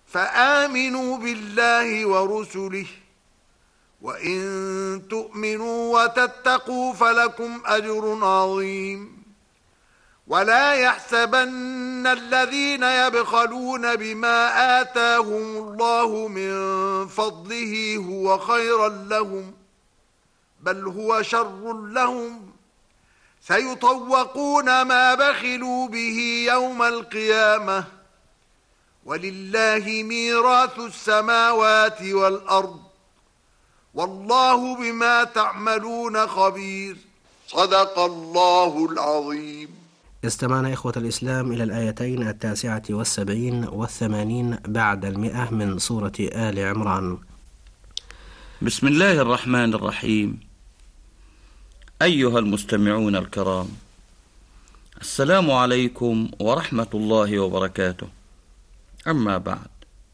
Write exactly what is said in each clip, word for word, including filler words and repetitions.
فآمنوا بالله ورسله، وإن تؤمنوا وتتقوا فلكم أجر عظيم. ولا يحسبن الذين يبخلون بما آتاهم الله من فضله هو خيرا لهم، بل هو شر لهم، سيطوقون ما بخلوا به يوم القيامة، ولله ميراث السماوات والأرض، والله بما تعملون خبير. صدق الله العظيم. استمعنا إخوة الإسلام إلى الآيتين التاسعة والسبعين والثمانين بعد المئة من سورة آل عمران. بسم الله الرحمن الرحيم. أيها المستمعون الكرام، السلام عليكم ورحمة الله وبركاته. أما بعد،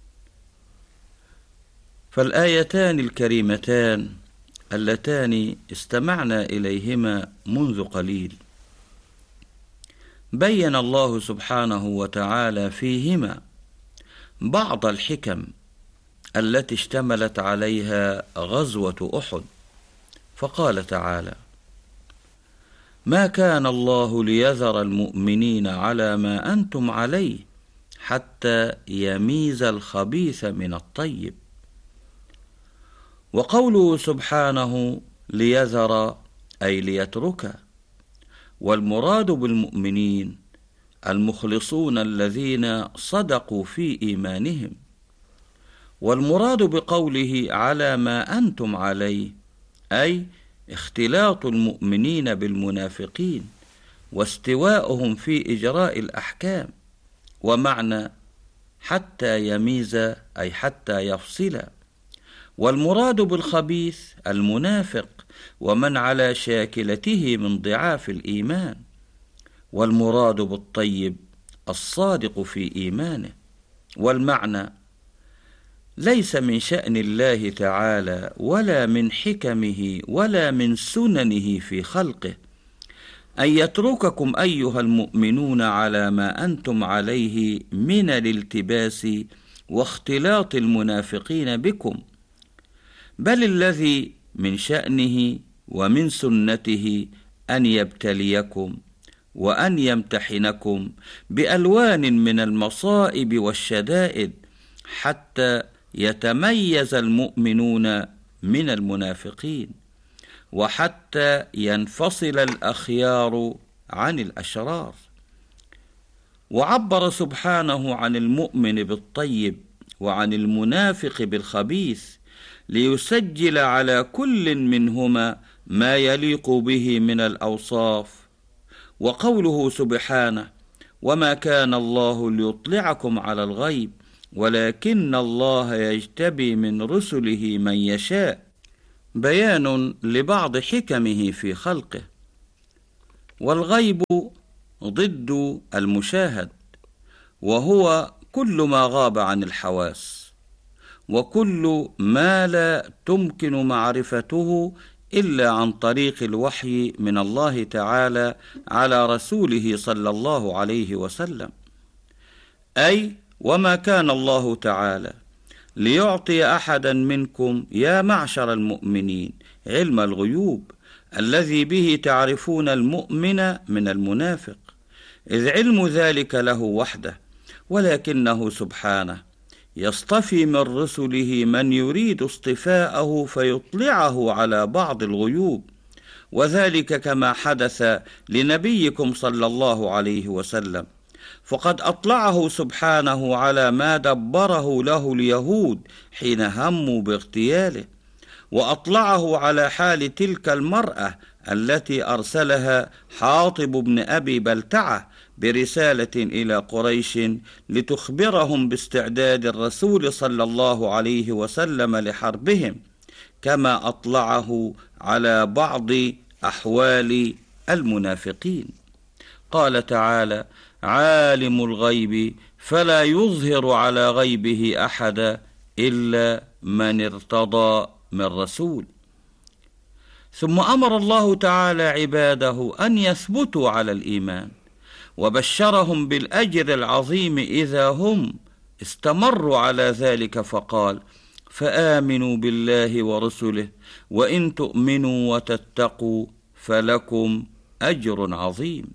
فالآيتان الكريمتان اللتان استمعنا إليهما منذ قليل بين الله سبحانه وتعالى فيهما بعض الحكم التي اشتملت عليها غزوة أحد، فقال تعالى: ما كان الله ليذر المؤمنين على ما أنتم عليه حتى يميز الخبيث من الطيب. وقوله سبحانه ليذر أي ليترك، والمراد بالمؤمنين المخلصون الذين صدقوا في إيمانهم. والمراد بقوله على ما أنتم عليه أي اختلاط المؤمنين بالمنافقين واستواءهم في إجراء الأحكام. ومعنى حتى يميز أي حتى يفصل. والمراد بالخبيث المنافق ومن على شاكلته من ضعاف الإيمان. والمراد بالطيب الصادق في إيمانه. والمعنى ليس من شأن الله تعالى ولا من حكمه ولا من سننه في خلقه أن يترككم أيها المؤمنون على ما أنتم عليه من الالتباس واختلاط المنافقين بكم، بل الذي من شأنه ومن سنته أن يبتليكم وأن يمتحنكم بألوان من المصائب والشدائد حتى يتميز المؤمنون من المنافقين، وحتى ينفصل الأخيار عن الأشرار. وعبر سبحانه عن المؤمن بالطيب وعن المنافق بالخبيث ليسجل على كل منهما ما يليق به من الأوصاف. وقوله سبحانه: وما كان الله ليطلعكم على الغيب ولكن الله يجتبي من رسله من يشاء، بيان لبعض حكمه في خلقه. والغيب ضد المشاهد، وهو كل ما غاب عن الحواس، وكل ما لا تمكن معرفته إلا عن طريق الوحي من الله تعالى على رسوله صلى الله عليه وسلم. أي وما كان الله تعالى ليعطي أحدا منكم يا معشر المؤمنين علم الغيوب الذي به تعرفون المؤمن من المنافق، إذ علم ذلك له وحده، ولكنه سبحانه يصطفي من رسله من يريد اصطفاءه فيطلعه على بعض الغيوب، وذلك كما حدث لنبيكم صلى الله عليه وسلم، فقد أطلعه سبحانه على ما دبره له اليهود حين هموا باغتياله، وأطلعه على حال تلك المرأة التي أرسلها حاطب بن أبي بلتعة برسالة إلى قريش لتخبرهم باستعداد الرسول صلى الله عليه وسلم لحربهم، كما أطلعه على بعض أحوال المنافقين. قال تعالى: عالم الغيب فلا يظهر على غيبه أحدا إلا من ارتضى من رسول. ثم أمر الله تعالى عباده أن يثبتوا على الإيمان، وبشرهم بالأجر العظيم إذا هم استمروا على ذلك فقال: فآمنوا بالله ورسله وإن تؤمنوا وتتقوا فلكم أجر عظيم.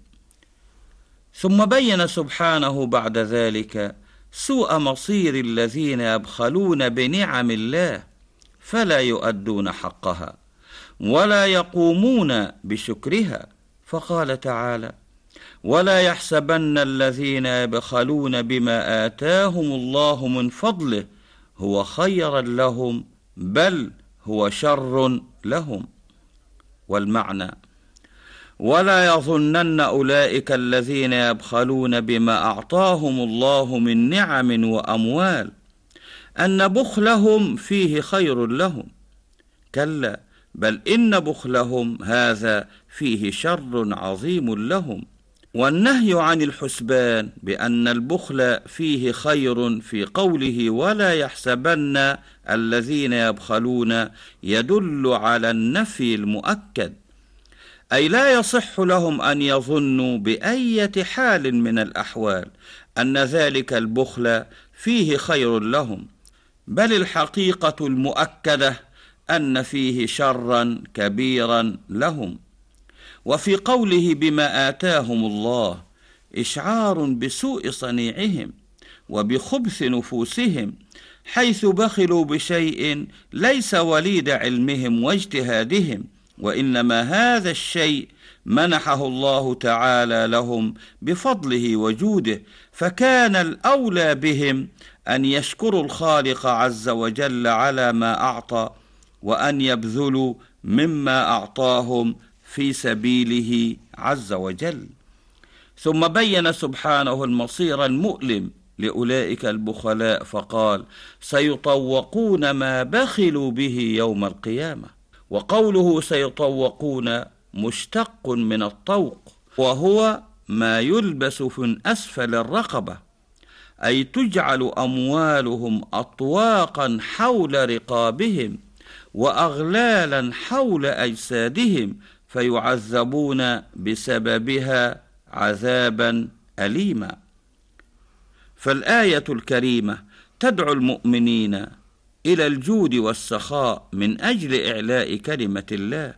ثم بين سبحانه بعد ذلك سوء مصير الذين يبخلون بنعم الله فلا يؤدون حقها ولا يقومون بشكرها، فقال تعالى: ولا يحسبن الذين يبخلون بما آتاهم الله من فضله هو خيرا لهم بل هو شر لهم. والمعنى: ولا يظنن أولئك الذين يبخلون بما أعطاهم الله من نعم وأموال أن بخلهم فيه خير لهم، كلا بل إن بخلهم هذا فيه شر عظيم لهم. والنهي عن الحسبان بأن البخل فيه خير في قوله ولا يحسبن الذين يبخلون يدل على النفي المؤكد، أي لا يصح لهم أن يظنوا بأية حال من الأحوال أن ذلك البخل فيه خير لهم، بل الحقيقة المؤكدة أن فيه شرا كبيرا لهم. وفي قوله بما آتاهم الله إشعار بسوء صنيعهم وبخبث نفوسهم، حيث بخلوا بشيء ليس وليد علمهم واجتهادهم، وإنما هذا الشيء منحه الله تعالى لهم بفضله وجوده، فكان الأولى بهم أن يشكروا الخالق عز وجل على ما أعطى، وأن يبذلوا مما أعطاهم في سبيله عز وجل. ثم بين سبحانه المصير المؤلم لأولئك البخلاء فقال: سيطوقون ما بخلوا به يوم القيامة. وقوله سيطوقون مشتق من الطوق، وهو ما يلبس في أسفل الرقبة، أي تجعل أموالهم أطواقا حول رقابهم وأغلالا حول أجسادهم فيعذبون بسببها عذابا أليما. فالآية الكريمة تدعو المؤمنين إلى الجود والسخاء من أجل إعلاء كلمة الله،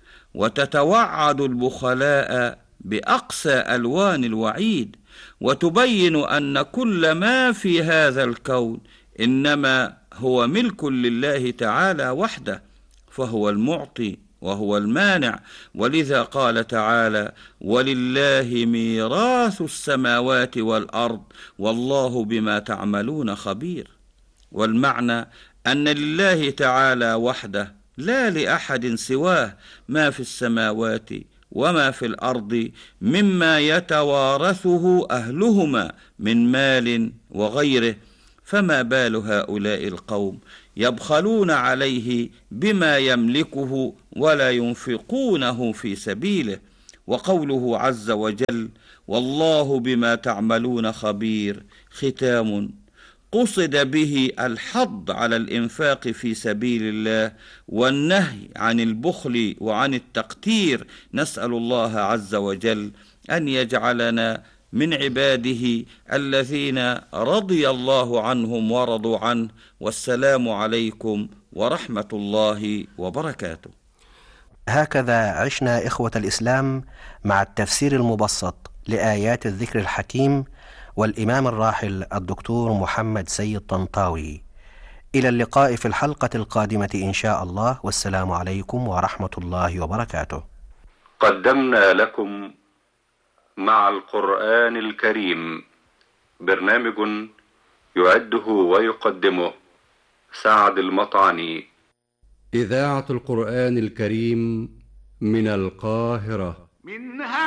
وتتوعد البخلاء بأقصى ألوان الوعيد، وتبين أن كل ما في هذا الكون إنما هو ملك لله تعالى وحده، فهو المعطي وهو المانع. ولذا قال تعالى: ولله ميراث السماوات والأرض والله بما تعملون خبير. والمعنى أن لله تعالى وحده لا لأحد سواه ما في السماوات وما في الأرض مما يتوارثه أهلهما من مال وغيره، فما بال هؤلاء القوم يبخلون عليه بما يملكه ولا ينفقونه في سبيله. وقوله عز وجل: والله بما تعملون خبير، ختام قصد به الحض على الإنفاق في سبيل الله والنهي عن البخل وعن التقتير. نسأل الله عز وجل أن يجعلنا من عباده الذين رضي الله عنهم ورضوا عنه. والسلام عليكم ورحمة الله وبركاته. هكذا عشنا إخوة الإسلام مع التفسير المبسط لآيات الذكر الحكيم والإمام الراحل الدكتور محمد سيد طنطاوي. إلى اللقاء في الحلقة القادمة إن شاء الله، والسلام عليكم ورحمة الله وبركاته. قدمنا لكم مع القرآن الكريم برنامج يعده ويقدمه سعد المطعني. إذاعة القرآن الكريم من القاهرة. منها